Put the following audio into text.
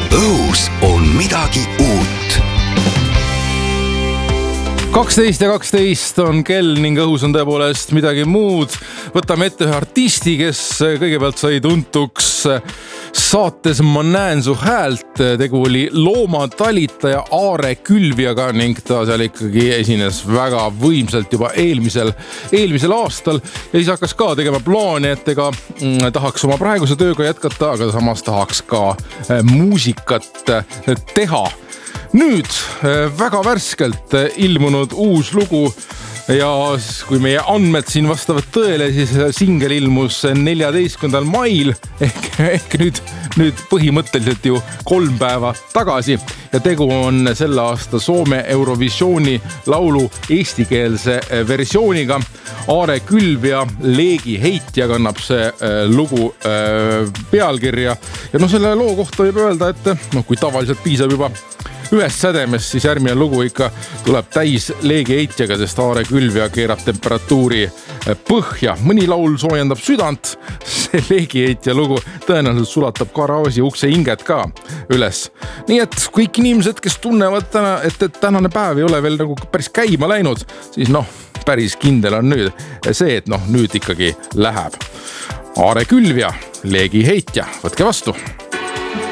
Õhus on midagi uut. 12:12 on kell ning õhus on tõepoolest midagi muud. Võtame ette ühe artisti, kes kõigepealt sai tuntuks saates Ma näen su häält. Tegu oli loomatalitaja Aare Külviaga ning ta seal ikkagi esines väga võimsalt juba eelmisel aastal. Ja siis hakkas ka tegema plaani, et ega tahaks oma praeguse tööga jätkata, aga samas tahaks ka muusikat teha. Nüüd väga värskelt ilmunud uus lugu ja kui meie andmed siin vastavad tõele, siis singel ilmus 14. mail ehk nüüd põhimõtteliselt ju 3 päeva tagasi ja tegu on selle aasta Soome Eurovisiooni laulu eestikeelse versiooniga. Aare Külvia Leegi heitja kannab see lugu pealkirja ja selle loo kohta võib öelda, et kui tavaliselt piisab juba ühest sädemest, siis järgmine lugu ikka tuleb täis Leegi heitjaga, sest Aare Külvia keerab temperatuuri põhja. Mõni laul soojendab südant, see Leegi heitja lugu tõenäoliselt sulatab garaaži ukse hinget ka üles. Nii et kõik inimesed, kes tunnevad täna, et tänane päev ei ole veel nagu päris käima läinud, siis päris kindel on nüüd see, et nüüd ikkagi läheb. Aare Külvia, Leegi heitja, võtke vastu!